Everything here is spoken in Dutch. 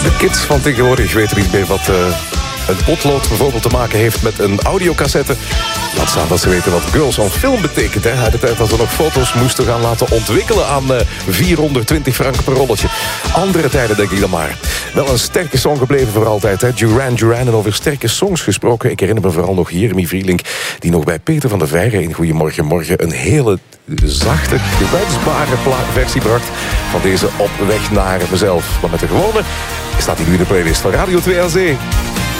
De kids van tegenwoordig weten niet meer wat een potlood bijvoorbeeld te maken heeft met een audiocassette. Laat staan dat ze weten wat Girls on Film betekent. Hè? Uit de tijd dat we nog foto's moesten gaan laten ontwikkelen aan 420 frank per rolletje. Andere tijden denk ik dan maar. Wel een sterke song gebleven voor altijd. Hè? Duran Duran, en over sterke songs gesproken. Ik herinner me vooral nog Jeremy Vrielink, die nog bij Peter van der Veijren in Goedemorgen Morgen een hele zachte, kwetsbare versie bracht van deze Op weg naar mezelf. Maar met de gewone staat hij nu in de playlist van Radio 2 aan Zee.